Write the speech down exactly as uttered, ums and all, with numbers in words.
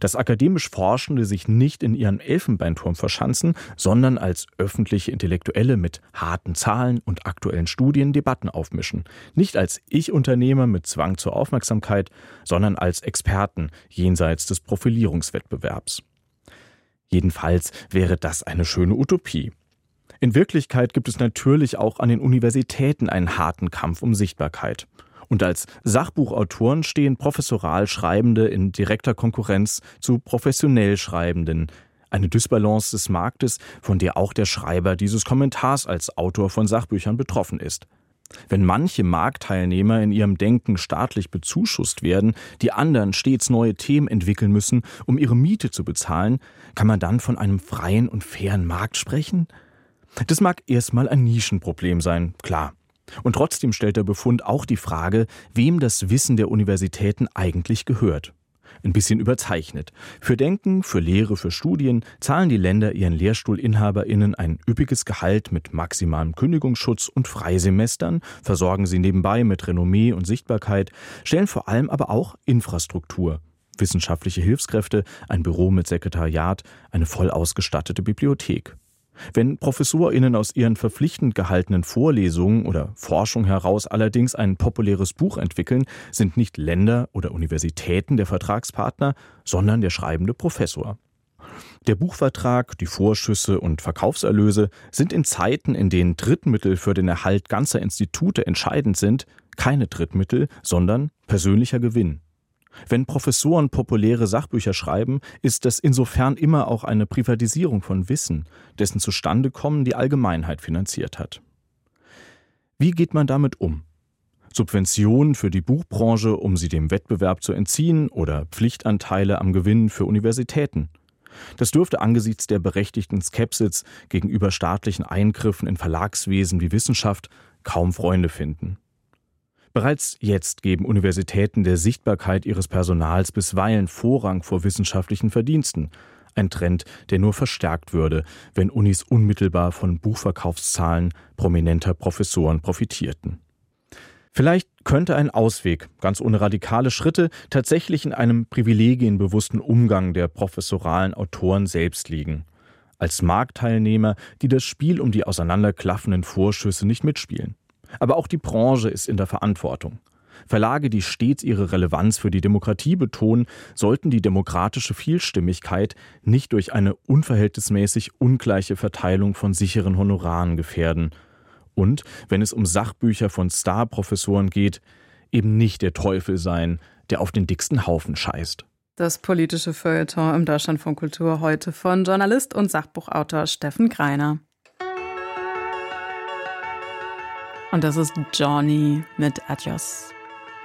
Dass akademisch Forschende sich nicht in ihren Elfenbeinturm verschanzen, sondern als öffentliche Intellektuelle mit harten Zahlen und aktuellen Studien Debatten aufmischen. Nicht als Ich-Unternehmer mit Zwang zur Aufmerksamkeit, sondern als Experten jenseits des Profilierungswettbewerbs. Jedenfalls wäre das eine schöne Utopie. In Wirklichkeit gibt es natürlich auch an den Universitäten einen harten Kampf um Sichtbarkeit. Und als Sachbuchautoren stehen professoral Schreibende in direkter Konkurrenz zu professionell Schreibenden. Eine Dysbalance des Marktes, von der auch der Schreiber dieses Kommentars als Autor von Sachbüchern betroffen ist. Wenn manche Marktteilnehmer in ihrem Denken staatlich bezuschusst werden, die anderen stets neue Themen entwickeln müssen, um ihre Miete zu bezahlen, kann man dann von einem freien und fairen Markt sprechen? Das mag erstmal ein Nischenproblem sein, klar. Und trotzdem stellt der Befund auch die Frage, wem das Wissen der Universitäten eigentlich gehört. Ein bisschen überzeichnet. Für Denken, für Lehre, für Studien zahlen die Länder ihren LehrstuhlinhaberInnen ein üppiges Gehalt mit maximalem Kündigungsschutz und Freisemestern, versorgen sie nebenbei mit Renommee und Sichtbarkeit, stellen vor allem aber auch Infrastruktur. Wissenschaftliche Hilfskräfte, ein Büro mit Sekretariat, eine voll ausgestattete Bibliothek. Wenn ProfessorInnen aus ihren verpflichtend gehaltenen Vorlesungen oder Forschung heraus allerdings ein populäres Buch entwickeln, sind nicht Länder oder Universitäten der Vertragspartner, sondern der schreibende Professor. Der Buchvertrag, die Vorschüsse und Verkaufserlöse sind in Zeiten, in denen Drittmittel für den Erhalt ganzer Institute entscheidend sind, keine Drittmittel, sondern persönlicher Gewinn. Wenn Professoren populäre Sachbücher schreiben, ist das insofern immer auch eine Privatisierung von Wissen, dessen Zustandekommen die Allgemeinheit finanziert hat. Wie geht man damit um? Subventionen für die Buchbranche, um sie dem Wettbewerb zu entziehen, oder Pflichtanteile am Gewinn für Universitäten? Das dürfte angesichts der berechtigten Skepsis gegenüber staatlichen Eingriffen in Verlagswesen wie Wissenschaft kaum Freunde finden. Bereits jetzt geben Universitäten der Sichtbarkeit ihres Personals bisweilen Vorrang vor wissenschaftlichen Verdiensten. Ein Trend, der nur verstärkt würde, wenn Unis unmittelbar von Buchverkaufszahlen prominenter Professoren profitierten. Vielleicht könnte ein Ausweg, ganz ohne radikale Schritte, tatsächlich in einem privilegienbewussten Umgang der professoralen Autoren selbst liegen. Als Marktteilnehmer, die das Spiel um die auseinanderklaffenden Vorschüsse nicht mitspielen. Aber auch die Branche ist in der Verantwortung. Verlage, die stets ihre Relevanz für die Demokratie betonen, sollten die demokratische Vielstimmigkeit nicht durch eine unverhältnismäßig ungleiche Verteilung von sicheren Honoraren gefährden. Und, wenn es um Sachbücher von Star-Professoren geht, eben nicht der Teufel sein, der auf den dicksten Haufen scheißt. Das politische Feuilleton im Deutschlandfunk Kultur heute von Journalist und Sachbuchautor Steffen Greiner. Und das ist Johnny mit Adios.